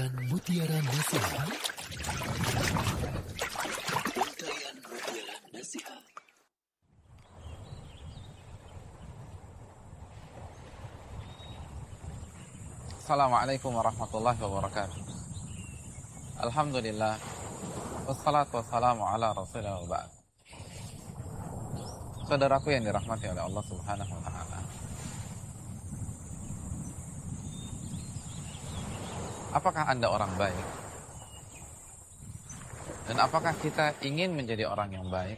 Bentaian Mutiara Nasihat. Bentaian Mutiara Nasihat. Assalamualaikum warahmatullahi wabarakatuh. Alhamdulillah, wassalatu wassalamu ala rasulillah wa ba'd. Saudaraku yang dirahmati oleh Allah subhanahu wa ta'ala, apakah Anda orang baik? Dan apakah kita ingin menjadi orang yang baik?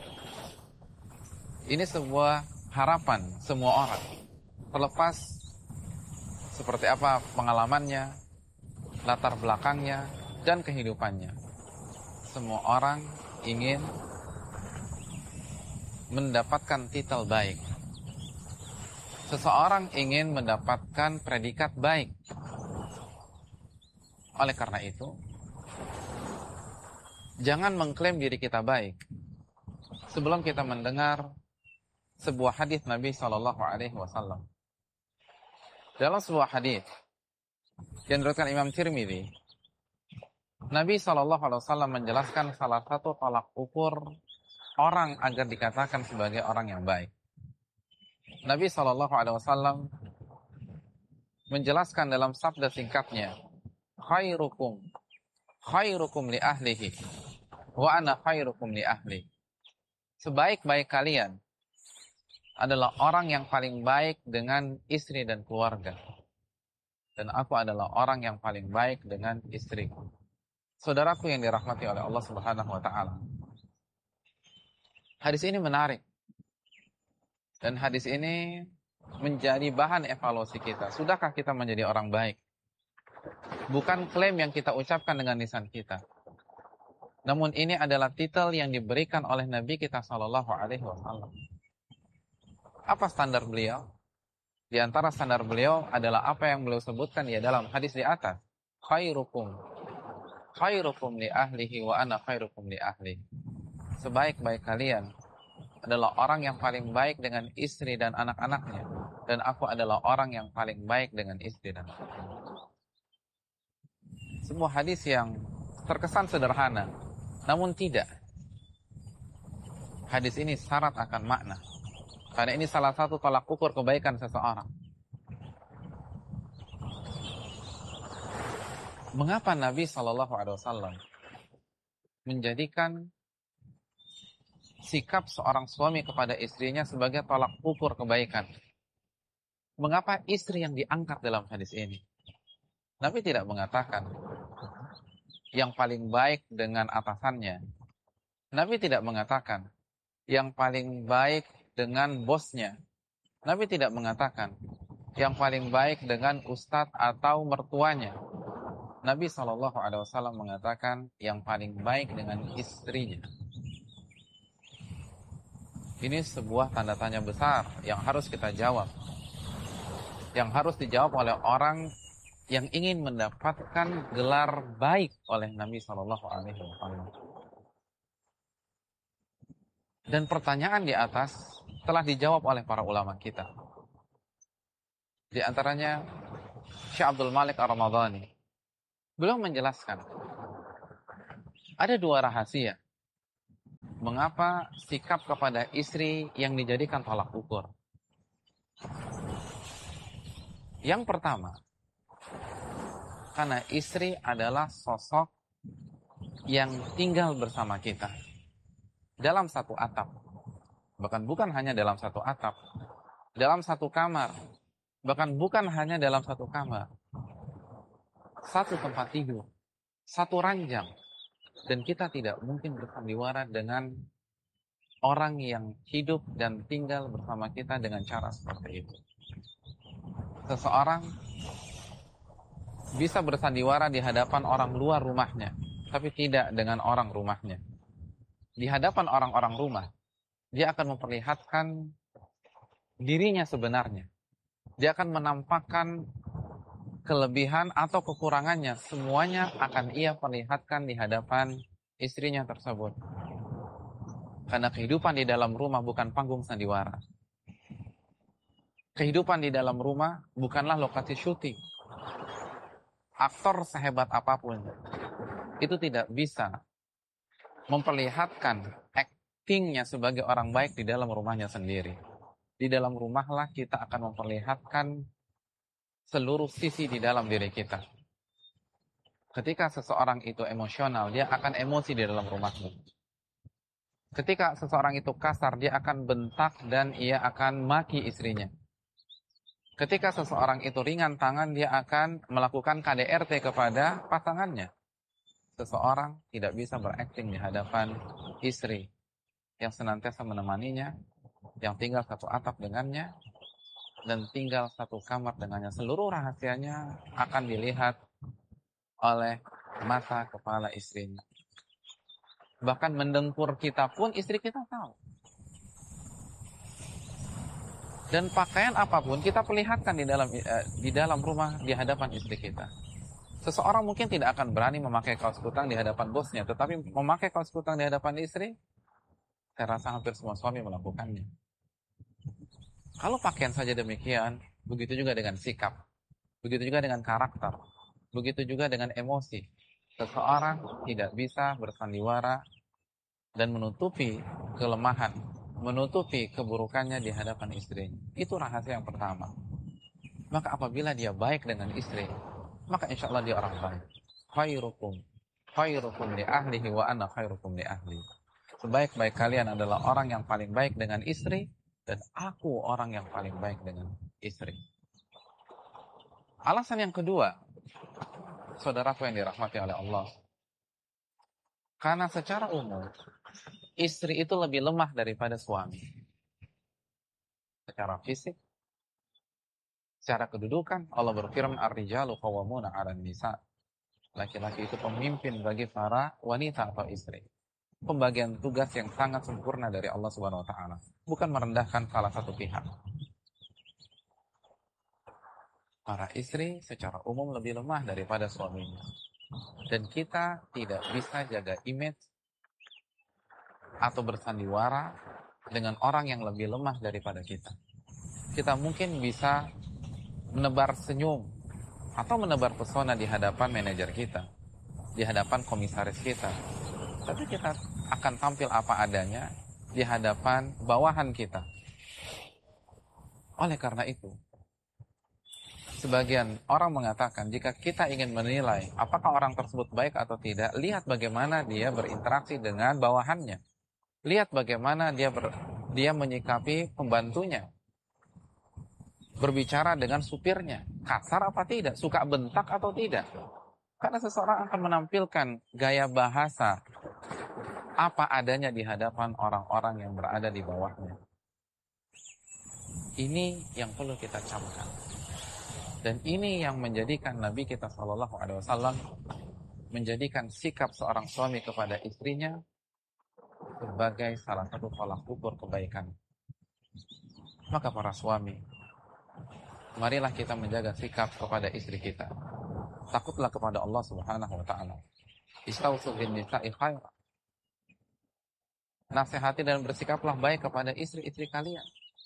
Ini sebuah harapan semua orang, terlepas seperti apa pengalamannya, latar belakangnya, dan kehidupannya. Semua orang ingin mendapatkan titel baik. Seseorang ingin mendapatkan predikat baik. Oleh karena itu, jangan mengklaim diri kita baik sebelum kita mendengar sebuah hadis Nabi SAW. Dalam sebuah hadis yang diriwayatkan Imam Tirmidzi, Nabi SAW menjelaskan salah satu tolak ukur orang agar dikatakan sebagai orang yang baik. Nabi SAW menjelaskan dalam sabda singkatnya, khairukum li ahlihi wa ana khairukum li ahli. Sebaik-baik kalian adalah orang yang paling baik dengan istri dan keluarga, dan aku adalah orang yang paling baik dengan istriku. Saudaraku yang dirahmati oleh Allah Subhanahu wa ta'ala, hadis ini menarik, dan hadis ini menjadi bahan evaluasi kita. Sudahkah kita menjadi orang baik? Bukan klaim yang kita ucapkan dengan lisan kita, namun ini adalah titel yang diberikan oleh Nabi kita SAW. Apa standar beliau? Di antara standar beliau adalah apa yang beliau sebutkan ya dalam hadis di atas. Khairukum li ahlihi wa ana khairukum li ahli. Sebaik-baik kalian adalah orang yang paling baik dengan istri dan anak-anaknya, dan aku adalah orang yang paling baik dengan istri dan anak-anaknya. Sebuah hadis yang terkesan sederhana, namun tidak. Hadis ini syarat akan makna, karena ini salah satu tolak ukur kebaikan seseorang. Mengapa Nabi SAW menjadikan sikap seorang suami kepada istrinya sebagai tolak ukur kebaikan? Mengapa istri yang diangkat dalam hadis ini? Nabi tidak mengatakan yang paling baik dengan atasannya. Nabi tidak mengatakan yang paling baik dengan bosnya. Nabi tidak mengatakan yang paling baik dengan ustadz atau mertuanya. Nabi SAW mengatakan yang paling baik dengan istrinya. Ini sebuah tanda tanya besar yang harus kita jawab, yang harus dijawab oleh orang yang ingin mendapatkan gelar baik oleh Nabi SAW. Dan pertanyaan di atas telah dijawab oleh para ulama kita. Di antaranya Syekh Abdul Malik Ar-Ramadhani. Beliau menjelaskan ada dua rahasia mengapa sikap kepada istri yang dijadikan tolak ukur. Yang pertama, karena istri adalah sosok yang tinggal bersama kita dalam satu atap. Bahkan bukan hanya dalam satu atap, dalam satu kamar. Bahkan bukan hanya dalam satu kamar, satu tempat tidur, satu ranjang. Dan kita tidak mungkin bersandiwara dengan orang yang hidup dan tinggal bersama kita dengan cara seperti itu. Seseorang bisa bersandiwara di hadapan orang luar rumahnya, tapi tidak dengan orang rumahnya. Di hadapan orang-orang rumah, dia akan memperlihatkan dirinya sebenarnya. Dia akan menampakkan kelebihan atau kekurangannya. Semuanya akan ia perlihatkan di hadapan istrinya tersebut. Karena kehidupan di dalam rumah bukan panggung sandiwara. Kehidupan di dalam rumah bukanlah lokasi syuting. aktor sehebat apapun, itu tidak bisa memperlihatkan actingnya sebagai orang baik di dalam rumahnya sendiri. Di dalam rumahlah kita akan memperlihatkan seluruh sisi di dalam diri kita. Ketika seseorang itu emosional, dia akan emosi di dalam rumahmu. Ketika seseorang itu kasar, dia akan bentak dan ia akan maki istrinya. Ketika seseorang itu ringan tangan, dia akan melakukan KDRT kepada pasangannya. Seseorang tidak bisa berakting di hadapan istri yang senantiasa menemaninya, yang tinggal satu atap dengannya, dan tinggal satu kamar dengannya. Seluruh rahasianya akan dilihat oleh mata kepala istrinya. Bahkan mendengkur kita pun istri kita tahu. Dan pakaian apapun kita perlihatkan di dalam rumah di hadapan istri kita. Seseorang mungkin tidak akan berani memakai kaos kutang di hadapan bosnya, tetapi memakai kaos kutang di hadapan istri, saya rasa hampir semua suami melakukannya. Kalau pakaian saja demikian, begitu juga dengan sikap, begitu juga dengan karakter, begitu juga dengan emosi. Seseorang tidak bisa bersandiwara dan menutupi kelemahan, menutupi keburukannya di hadapan istrinya. Itu rahasia yang pertama. Maka apabila dia baik dengan istri, maka insya Allah dia orang baik. Khairukum li ahlihi wa ana khairukum li ahli. Sebaik-baik kalian adalah orang yang paling baik dengan istri, dan aku orang yang paling baik dengan istri. Alasan yang kedua, saudaraku yang dirahmati oleh Allah, karena secara umum istri itu lebih lemah daripada suami. Secara fisik, secara kedudukan, Allah berfirman ar-rijalu qawwamuna 'alan nisa. Laki-laki itu pemimpin bagi para wanita atau istri. Pembagian tugas yang sangat sempurna dari Allah Subhanahu wa taala, bukan merendahkan salah satu pihak. Para istri secara umum lebih lemah daripada suaminya. Dan kita tidak bisa jaga image atau bersandiwara dengan orang yang lebih lemah daripada kita. Kita mungkin bisa menebar senyum atau menebar pesona di hadapan manajer kita, di hadapan komisaris kita. Tapi kita akan tampil apa adanya di hadapan bawahan kita. Oleh karena itu, sebagian orang mengatakan jika kita ingin menilai apakah orang tersebut baik atau tidak, lihat bagaimana dia berinteraksi dengan bawahannya. Lihat bagaimana dia menyikapi pembantunya. Berbicara dengan supirnya, kasar apa tidak, suka bentak atau tidak. Karena seseorang akan menampilkan gaya bahasa apa adanya di hadapan orang-orang yang berada di bawahnya. Ini yang perlu kita camkan. Dan ini yang menjadikan Nabi kita SAW menjadikan sikap seorang suami kepada istrinya sebagai salah satu tolak ukur kebaikan. Maka para suami, marilah kita menjaga sikap kepada istri kita. Takutlah kepada Allah Subhanahu wa taala. Istausu bin nisa'i khaira. Nasihati dan bersikaplah baik kepada istri-istri kalian.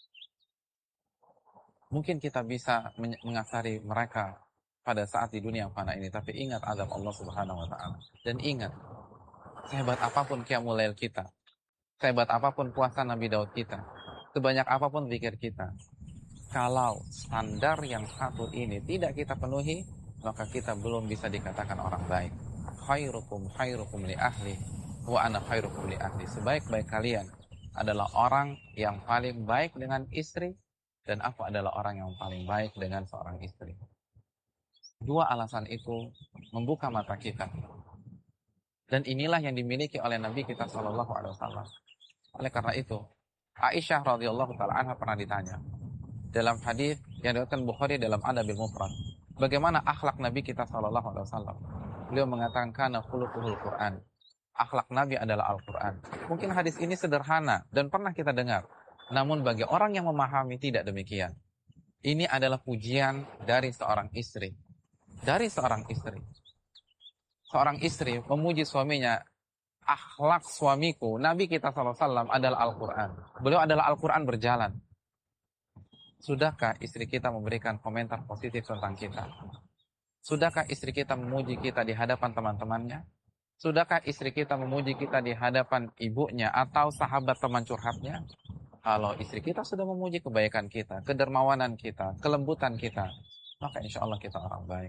Mungkin kita bisa mengasari mereka pada saat di dunia yang fana ini, tapi ingat azab Allah Subhanahu wa taala. Dan ingat, sehebat apapun qiyamul lail kita, sehebat apapun puasa Nabi Daud kita, sebanyak apapun zikir kita, kalau standar yang satu ini tidak kita penuhi, maka kita belum bisa dikatakan orang baik. Khairukum li ahli wa ana khairukum li ahli. Sebaik-baik kalian adalah orang yang paling baik dengan istri, dan aku adalah orang yang paling baik dengan seorang istri. Dua alasan itu membuka mata kita. Dan inilah yang dimiliki oleh Nabi kita SAW. Oleh karena itu, Aisyah radhiyallahu taala anha pernah ditanya dalam hadis yang diriwayatkan Bukhari dalam Adabil Mufrad, bagaimana akhlak Nabi kita SAW? Beliau mengatakan kana khuluquhul Quran. Akhlak Nabi adalah Al-Quran. Mungkin hadis ini sederhana dan pernah kita dengar. Namun bagi orang yang memahami tidak demikian. Ini adalah pujian dari seorang istri. Dari seorang istri. Seorang istri memuji suaminya. Akhlak suamiku, Nabi kita SAW adalah Al-Quran. Beliau adalah Al-Quran berjalan. Sudahkah istri kita memberikan komentar positif tentang kita? Sudahkah istri kita memuji kita di hadapan teman-temannya? Sudahkah istri kita memuji kita di hadapan ibunya atau sahabat teman curhatnya? Kalau istri kita sudah memuji kebaikan kita, kedermawanan kita, kelembutan kita, maka insya Allah kita orang baik.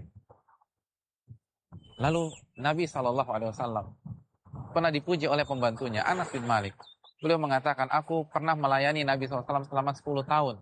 Lalu Nabi SAW pernah dipuji oleh pembantunya, Anas bin Malik. Beliau mengatakan, aku pernah melayani Nabi SAW selama 10 tahun.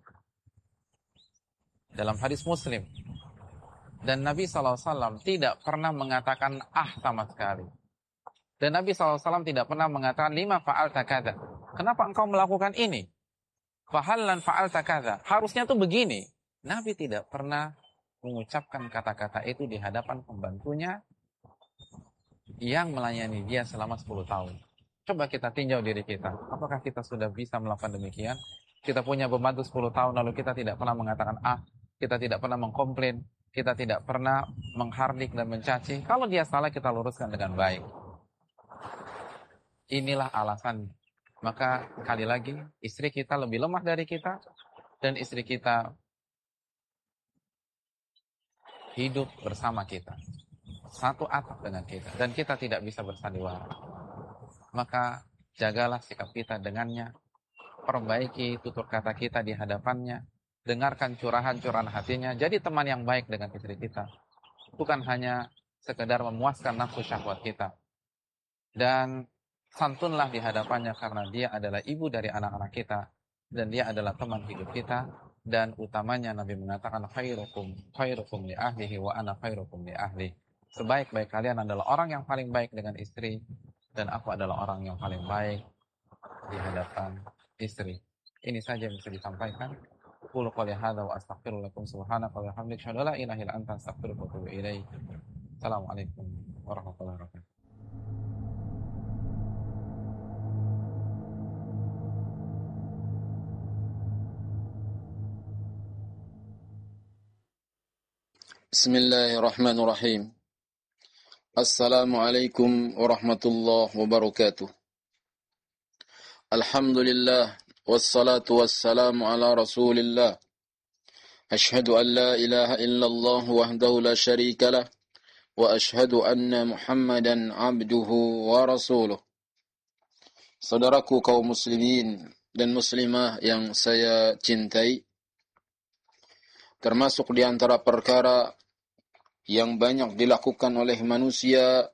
Dalam hadis Muslim. Dan Nabi SAW tidak pernah mengatakan sama sekali. Dan Nabi SAW tidak pernah mengatakan, lima fa'alta kadza. Kenapa engkau melakukan ini? Fahallan fa'alta kadza. Harusnya tuh begini. Nabi tidak pernah mengucapkan kata-kata itu di hadapan pembantunya yang melayani dia selama 10 tahun. Coba kita tinjau diri kita. Apakah kita sudah bisa melakukan demikian? Kita punya pembantu 10 tahun lalu kita tidak pernah mengatakan kita tidak pernah mengkomplain, kita tidak pernah menghardik dan mencaci. Kalau dia salah kita luruskan dengan baik. Inilah alasan. Maka sekali lagi, istri kita lebih lemah dari kita dan istri kita hidup bersama kita. Satu atap dengan kita dan kita tidak bisa bersandiwara. Maka jagalah sikap kita dengannya, perbaiki tutur kata kita di hadapannya, dengarkan curahan-curahan hatinya, jadi teman yang baik dengan istri kita. Bukan hanya sekedar memuaskan nafsu syahwat kita. Dan santunlah di hadapannya karena dia adalah ibu dari anak-anak kita dan dia adalah teman hidup kita. Dan utamanya Nabi mengatakan khairukum li ahlihi wa ana khairukum li ahli. Sebaik-baik kalian adalah orang yang paling baik dengan istri dan aku adalah orang yang paling baik di hadapan istri. Ini saja yang bisa disampaikan. Qul qouli hadza wa astaghfiru lakum subhanaka wa bihamdika asyhadu an la ilaha illa anta astaghfiruka wa atubu ilaik. Assalamualaikum warahmatullahi wabarakatuh. Bismillahirrahmanirrahim. Assalamualaikum warahmatullahi wabarakatuh. Alhamdulillah wassalatu wassalamu ala Rasulillah. Asyhadu an la ilaha illallah wahdahu la syarika lah wa asyhadu anna Muhammadan abduhu wa rasuluh. Saudaraku kaum muslimin dan muslimah yang saya cintai, termasuk di antara perkara yang banyak dilakukan oleh manusia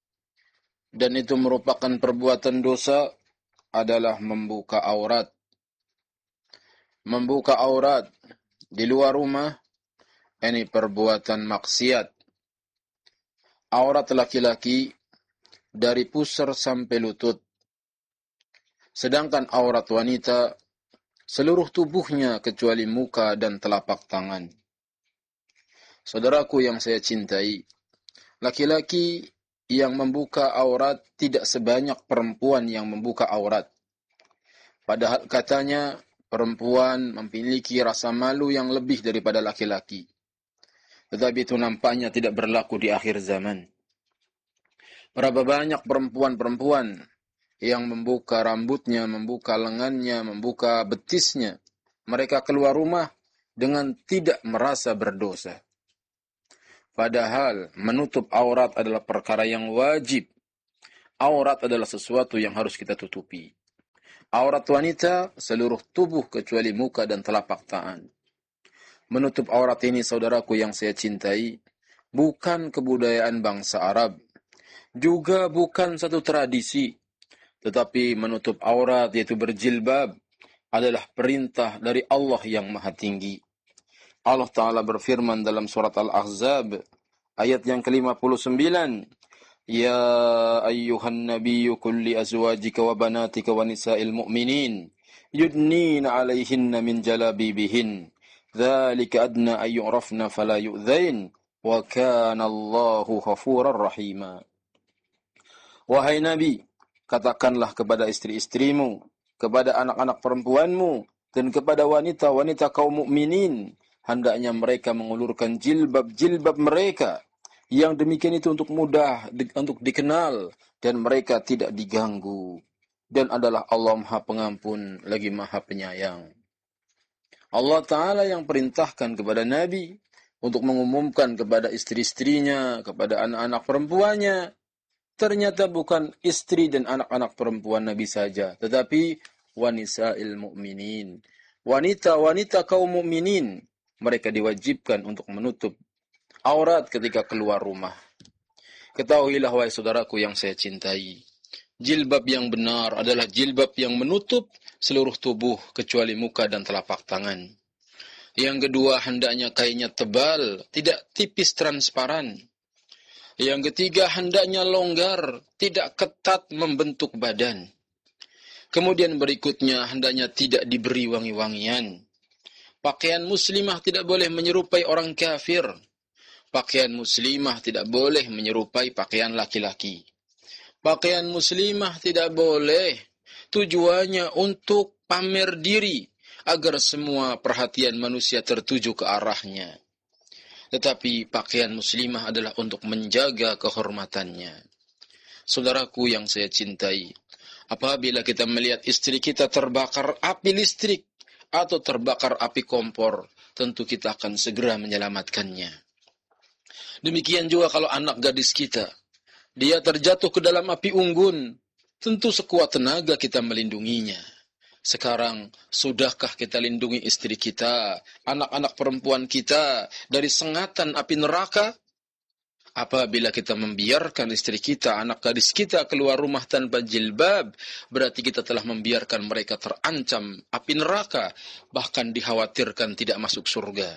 dan itu merupakan perbuatan dosa adalah membuka aurat. Membuka aurat di luar rumah ini perbuatan maksiat. Aurat laki-laki dari pusar sampai lutut. Sedangkan aurat wanita seluruh tubuhnya kecuali muka dan telapak tangan. Saudaraku yang saya cintai, laki-laki yang membuka aurat tidak sebanyak perempuan yang membuka aurat. Padahal katanya perempuan memiliki rasa malu yang lebih daripada laki-laki. Tetapi itu nampaknya tidak berlaku di akhir zaman. Berapa banyak perempuan-perempuan yang membuka rambutnya, membuka lengannya, membuka betisnya. Mereka keluar rumah dengan tidak merasa berdosa. Padahal menutup aurat adalah perkara yang wajib. Aurat adalah sesuatu yang harus kita tutupi. Aurat wanita seluruh tubuh kecuali muka dan telapak tangan. Menutup aurat ini, saudaraku yang saya cintai, bukan kebudayaan bangsa Arab. Juga bukan satu tradisi. Tetapi menutup aurat yaitu berjilbab adalah perintah dari Allah yang Maha Tinggi. Allah Ta'ala berfirman dalam surat Al-Ahzab, ayat yang ke-59, Ya ayyuhan nabiyyu kulli azwajika wa banatika wa nisa'il mu'minin, yudnina alaihinna min jalabibihin, dhalika adna ayyurafna fala yu'dhain, wa kana Allahu ghafurar rahima. Wahai Nabi, katakanlah kepada istri-istrimu, kepada anak-anak perempuanmu, dan kepada wanita-wanita kaum mukminin, hendaknya mereka mengulurkan jilbab-jilbab mereka. Yang demikian itu untuk mudah, untuk dikenal. Dan mereka tidak diganggu. Dan adalah Allah Maha Pengampun, lagi Maha Penyayang. Allah Ta'ala yang perintahkan kepada Nabi untuk mengumumkan kepada istri-istrinya, kepada anak-anak perempuannya, ternyata bukan istri dan anak-anak perempuan Nabi saja, tetapi wanisa'il mu'minin. Wanita-wanita kaum mukminin, mereka diwajibkan untuk menutup aurat ketika keluar rumah. Ketahuilah wahai saudaraku yang saya cintai, jilbab yang benar adalah jilbab yang menutup seluruh tubuh kecuali muka dan telapak tangan. Yang kedua, hendaknya kainnya tebal, tidak tipis transparan. Yang ketiga, hendaknya longgar, tidak ketat membentuk badan. Kemudian berikutnya, hendaknya tidak diberi wangi-wangian. Pakaian muslimah tidak boleh menyerupai orang kafir. Pakaian muslimah tidak boleh menyerupai pakaian laki-laki. Pakaian muslimah tidak boleh tujuannya untuk pamer diri, agar semua perhatian manusia tertuju ke arahnya. Tetapi pakaian muslimah adalah untuk menjaga kehormatannya. Saudaraku yang saya cintai, apabila kita melihat istri kita terbakar api listrik atau terbakar api kompor, tentu kita akan segera menyelamatkannya. Demikian juga kalau anak gadis kita, dia terjatuh ke dalam api unggun, tentu sekuat tenaga kita melindunginya. Sekarang, sudahkah kita lindungi istri kita, anak-anak perempuan kita dari sengatan api neraka? Apabila kita membiarkan istri kita, anak gadis kita keluar rumah tanpa jilbab, berarti kita telah membiarkan mereka terancam api neraka, bahkan dikhawatirkan tidak masuk surga.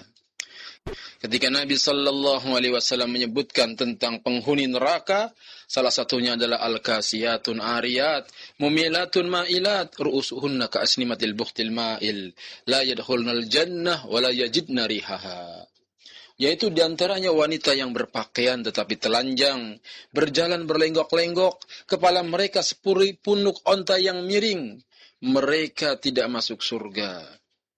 Ketika Nabi sallallahu alaihi wasallam menyebutkan tentang penghuni neraka, salah satunya adalah al-kasiyatun ariyat, mumilatun ma'ilat, ru'usuhunna ka'asnimatil bukhtil ma'il, la yadkhulnal jannah wa la yajidna rihaha. Yaitu diantaranya wanita yang berpakaian tetapi telanjang, berjalan berlenggok-lenggok, kepala mereka seperti punuk onta yang miring. Mereka tidak masuk surga.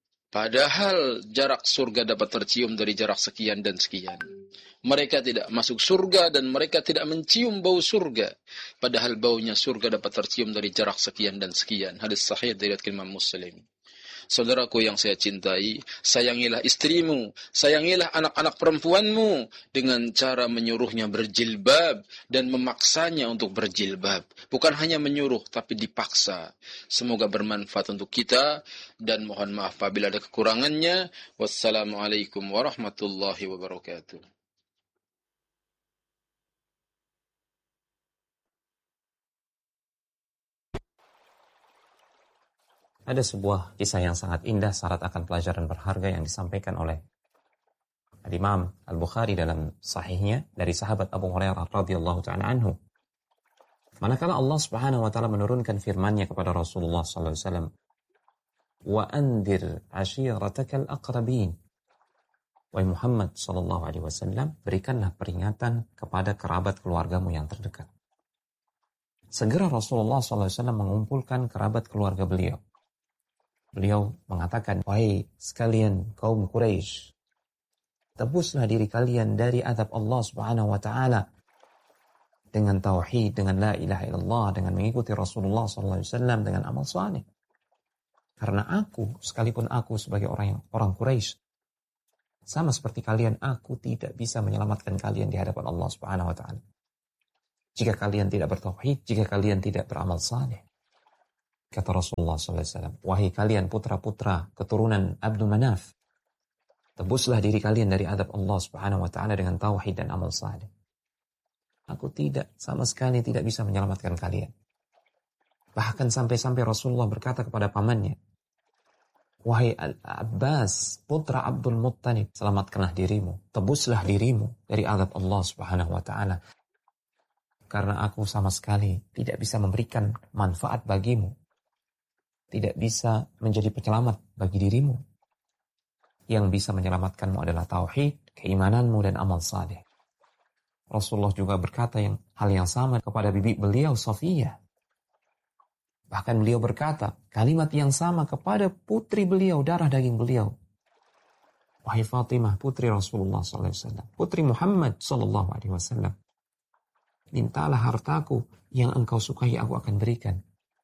Padahal jarak surga dapat tercium dari jarak sekian dan sekian. Mereka tidak masuk surga dan mereka tidak mencium bau surga. Padahal baunya surga dapat tercium dari jarak sekian dan sekian. Hadis sahih dari Imam Muslim. Saudaraku yang saya cintai, sayangilah istrimu, sayangilah anak-anak perempuanmu dengan cara menyuruhnya berjilbab dan memaksanya untuk berjilbab. Bukan hanya menyuruh, tapi dipaksa. Semoga bermanfaat untuk kita dan mohon maaf apabila ada kekurangannya. Wassalamualaikum warahmatullahi wabarakatuh. Ada sebuah kisah yang sangat indah syarat akan pelajaran berharga yang disampaikan oleh Imam Al-Bukhari dalam sahihnya dari sahabat Abu Hurairah radhiyallahu ta'ala anhu. Manakala Allah Subhanahu wa taala menurunkan firman-Nya kepada Rasulullah sallallahu alaihi wasallam, "Wa andir ashiratakal aqrabin." Wahai Muhammad sallallahu alaihi wasallam, berikanlah peringatan kepada kerabat keluargamu yang terdekat. Segera Rasulullah sallallahu alaihi wasallam mengumpulkan kerabat keluarga beliau. Beliau mengatakan, wahai sekalian kaum Quraisy, tebuslah diri kalian dari azab Allah Subhanahu wa taala dengan tauhid, dengan la ilaha illallah, dengan mengikuti Rasulullah sallallahu alaihi wasallam, dengan amal saleh. Karena aku, sekalipun aku sebagai orang Quraisy, sama seperti kalian, aku tidak bisa menyelamatkan kalian di hadapan Allah Subhanahu wa taala. Jika kalian tidak bertauhid, jika kalian tidak beramal saleh. Kata Rasulullah SAW, wahai kalian putra-putra keturunan Abdul Manaf, tebuslah diri kalian dari azab Allah Subhanahu wa taala dengan tauhid dan amal saleh. Aku sama sekali tidak bisa menyelamatkan kalian. Bahkan sampai-sampai Rasulullah berkata kepada pamannya, wahai Abbas, putra Abdul Muttalib, selamatkanlah dirimu, tebuslah dirimu dari azab Allah Subhanahu wa taala. Karena aku sama sekali tidak bisa memberikan manfaat bagimu, tidak bisa menjadi penyelamat bagi dirimu. Yang bisa menyelamatkanmu adalah tauhid, keimananmu, dan amal saleh. Rasulullah juga berkata hal yang sama kepada bibi beliau, Safiyah. Bahkan beliau berkata kalimat yang sama kepada putri beliau, darah daging beliau. Wahai Fatimah, putri Rasulullah SAW, putri Muhammad SAW, mintalah hartaku yang engkau sukai, aku akan berikan.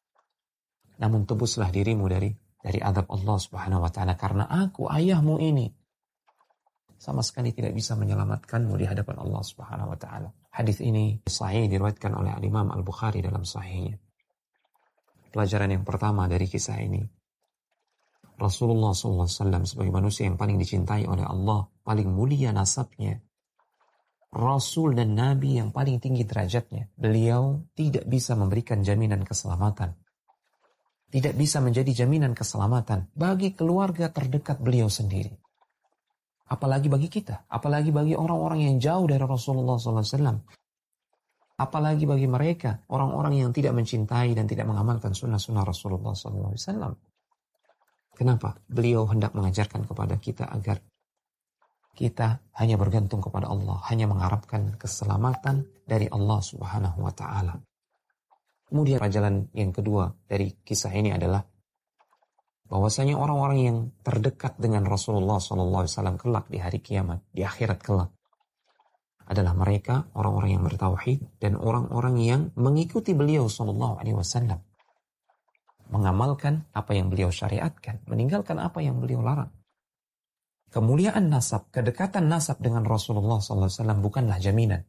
Namun tebuslah dirimu dari azab Allah Subhanahu wa taala, karena aku ayahmu ini sama sekali tidak bisa menyelamatkanmu di hadapan Allah Subhanahu wa taala. Hadis ini sahih diriwayatkan oleh Imam Al-Bukhari dalam sahihnya. Pelajaran yang pertama dari kisah ini, Rasulullah SAW sebagai manusia yang paling dicintai oleh Allah, paling mulia nasabnya, Rasul dan Nabi yang paling tinggi derajatnya, beliau tidak bisa memberikan jaminan keselamatan. Tidak bisa menjadi jaminan keselamatan bagi keluarga terdekat beliau sendiri. Apalagi bagi kita, apalagi bagi orang-orang yang jauh dari Rasulullah SAW. Apalagi bagi mereka, orang-orang yang tidak mencintai dan tidak mengamalkan sunnah-sunnah Rasulullah SAW. Kenapa? Beliau hendak mengajarkan kepada kita agar kita hanya bergantung kepada Allah, hanya mengharapkan keselamatan dari Allah Subhanahu wa taala. Kemudian pelajaran yang kedua dari kisah ini adalah bahwasanya orang-orang yang terdekat dengan Rasulullah SAW kelak di hari kiamat, di akhirat kelak, adalah mereka orang-orang yang bertauhid dan orang-orang yang mengikuti beliau SAW, mengamalkan apa yang beliau syariatkan, meninggalkan apa yang beliau larang. Kemuliaan nasab, kedekatan nasab dengan Rasulullah SAW bukanlah jaminan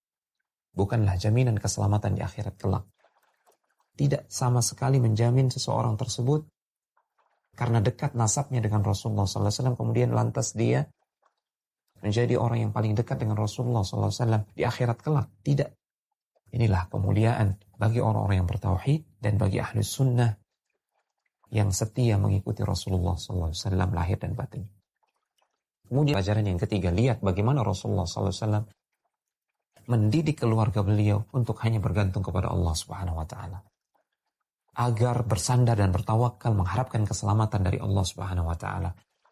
keselamatan di akhirat kelak. Tidak sama sekali menjamin seseorang tersebut karena dekat nasabnya dengan Rasulullah SAW, kemudian lantas dia menjadi orang yang paling dekat dengan Rasulullah SAW di akhirat kelak. Tidak. Inilah kemuliaan bagi orang-orang yang bertauhid dan bagi ahli sunnah yang setia mengikuti Rasulullah SAW lahir dan batin. Kemudian pelajaran yang ketiga, lihat bagaimana Rasulullah SAW mendidik keluarga beliau untuk hanya bergantung kepada Allah Subhanahu wa taala, agar bersandar dan bertawakal mengharapkan keselamatan dari Allah Subhanahu wa taala,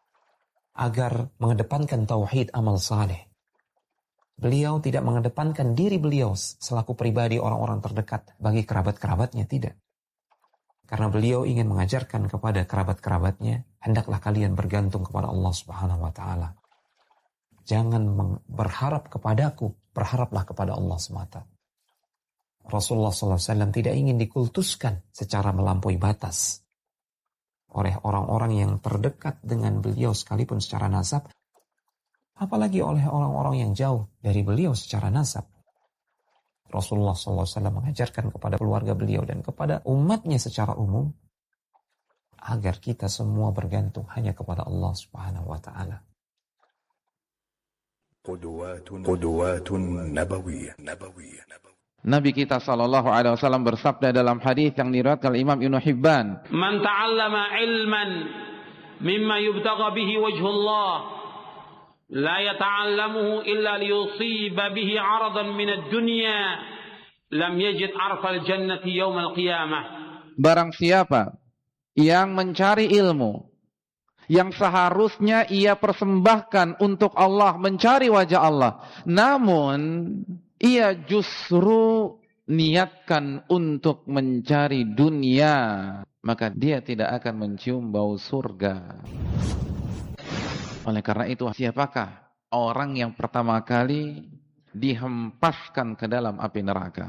agar mengedepankan tauhid amal saleh. Beliau tidak mengedepankan diri beliau selaku pribadi orang-orang terdekat bagi kerabat-kerabatnya, tidak. Karena beliau ingin mengajarkan kepada kerabat-kerabatnya, hendaklah kalian bergantung kepada Allah Subhanahu wa taala. Jangan berharap kepadaku, berharaplah kepada Allah semata. Rasulullah SAW tidak ingin dikultuskan secara melampaui batas oleh orang-orang yang terdekat dengan beliau sekalipun secara nasab, apalagi oleh orang-orang yang jauh dari beliau secara nasab. Rasulullah SAW mengajarkan kepada keluarga beliau dan kepada umatnya secara umum agar kita semua bergantung hanya kepada Allah Subhanahu wa taala. Qudwatun nabawiyyah. Nabi kita SAW bersabda dalam hadis yang diriwayatkan Imam Ibnu Hibban, "Man ta'allama ilman mimma yubtagha bihi wajhullah la yata'allamuhu illa liyusiba bihi 'aradan min ad-dunya lam yajid 'arfal jannati yaumal qiyamah." Barang siapa yang mencari ilmu yang seharusnya ia persembahkan untuk Allah, mencari wajah Allah, namun ia justru niatkan untuk mencari dunia, maka dia tidak akan mencium bau surga. Oleh karena itu, siapakah orang yang pertama kali dihempaskan ke dalam api neraka?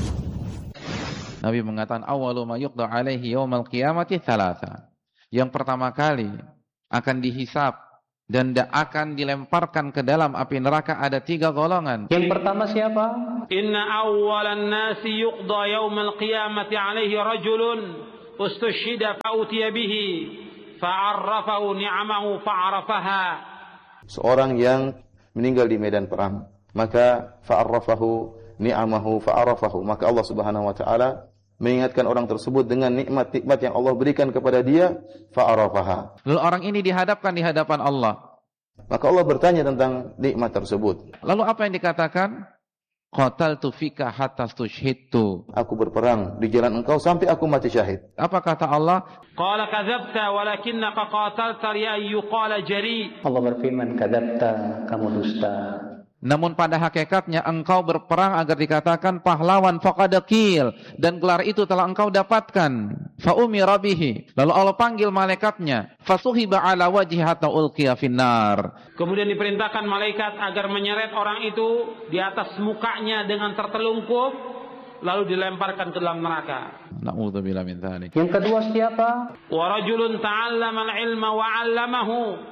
Nabi mengatakan, awwalu ma yuqda alaihi yaumal qiyamati thalatha. Yang pertama kali akan dihisab dan akan dilemparkan ke dalam api neraka ada 3 golongan. Yang pertama siapa? Inna awwalan nasi yuqda yaumal qiyamati alaihi rajulun ustushhida fa'utiya bihi fa'arrafahu ni'amahu fa'arafaha. Seorang yang meninggal di medan perang, maka fa'arrafahu ni'amahu fa'arafahu, maka Allah Subhanahu wa taala mengingatkan orang tersebut dengan nikmat-nikmat yang Allah berikan kepada dia, fa'arafaha. Lalu orang ini dihadapkan di hadapan Allah. Maka Allah bertanya tentang nikmat tersebut. Lalu apa yang dikatakan? Qataltu fika hatta stushhidtu. Aku berperang di jalan engkau sampai aku mati syahid. Apa kata Allah? Qala kadzabta walakinnaka qatalta li yuqala jari. Allah berfirman, kadzabta, kamu dusta. Namun pada hakikatnya engkau berperang agar dikatakan pahlawan, faqadakil, dan gelar itu telah engkau dapatkan. Fa'umira bihi. Lalu Allah panggil malaikatnya, fasuhiba ala wajhi hatta ulqiya finnar. Kemudian diperintahkan malaikat agar menyeret orang itu di atas mukanya dengan tertelungkup, lalu dilemparkan ke dalam neraka. Na'udzubillah min dzalik. Yang kedua siapa? Wa rajulun ta'allama al-ilma wa 'allamahu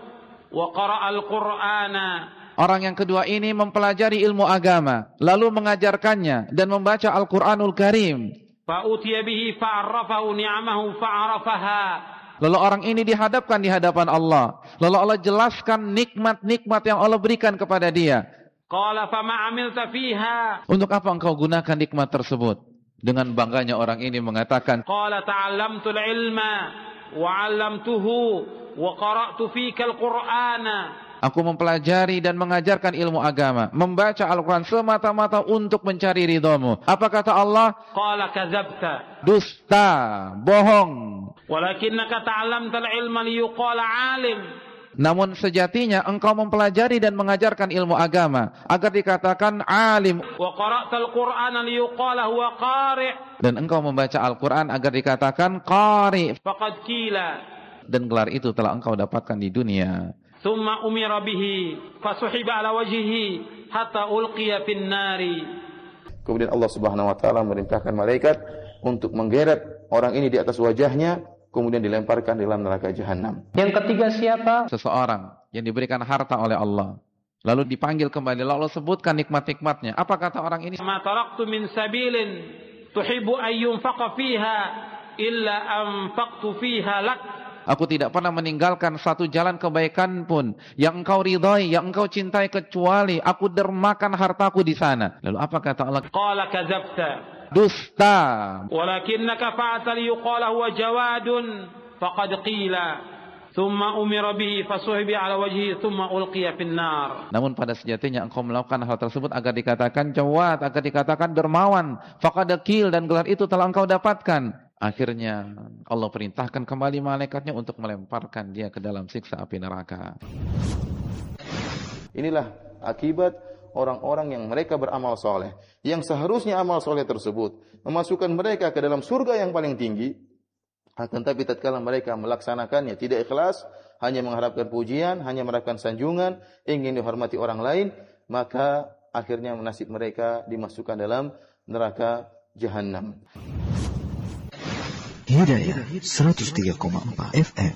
وقرأ القرآن. Orang yang kedua ini mempelajari ilmu agama, lalu mengajarkannya dan membaca Al-Quranul Karim. فأتي به فعرفه نعمه فعرفها. Lalu orang ini dihadapkan di hadapan Allah. Lalu Allah jelaskan nikmat-nikmat yang Allah berikan kepada dia. قال فما عملت فيها. Untuk apa engkau gunakan nikmat tersebut? Dengan bangganya orang ini mengatakan, قال تعلمت العلم وعلمته وقرأت فيك القرآن. aku mempelajari dan mengajarkan ilmu agama, membaca Al-Quran semata-mata untuk mencari ridhamu. Apa kata Allah? قال كذبت. Dusta, bohong. ولكنك تعلمت العلم ليقال عالم. Namun sejatinya engkau mempelajari dan mengajarkan ilmu agama agar dikatakan alim. وقرأت القرآن ليقال هو قارئ. Dan engkau membaca Al-Quran agar dikatakan qari. فقد قيل. Dan gelar itu telah engkau dapatkan di dunia. ثم أمر به فسحب على وجهه حتى ألقي في النار. Kemudian Allah Subhanahu wa taala merintahkan malaikat untuk menggeret orang ini di atas wajahnya, kemudian dilemparkan di dalam neraka jahanam. Yang ketiga siapa? Seseorang yang diberikan harta oleh Allah, lalu dipanggil kembali, lalu Allah sebutkan nikmat-nikmatnya. Apa kata orang ini? ما تركت من سبيل تحب أن ينفق فيها إلا أنفقت فيها لك. Aku tidak pernah meninggalkan satu jalan kebaikan pun yang engkau ridhai, yang engkau cintai, kecuali aku dermakan hartaku di sana. Lalu apa kata Allah? قال كذبت. Dusta. ولكنك فعلت ليقال هو جواد فقد قيل ثم أمر به فسحب على وجهه ثم ألقي في النار. Namun pada sejatinya engkau melakukan hal tersebut agar dikatakan jawad, agar dikatakan dermawan. Faqad qil, dan gelar itu telah engkau dapatkan. Akhirnya Allah perintahkan kembali malaikatnya untuk melemparkan dia ke dalam siksa api neraka. Inilah akibat orang-orang yang mereka beramal soleh, yang seharusnya amal soleh tersebut memasukkan mereka ke dalam surga yang paling tinggi, akan tapi tatkala mereka melaksanakannya tidak ikhlas, hanya mengharapkan pujian, hanya mengharapkan sanjungan, ingin dihormati orang lain, maka akhirnya nasib mereka dimasukkan dalam neraka jahanam. Hidayah 103,4 FM.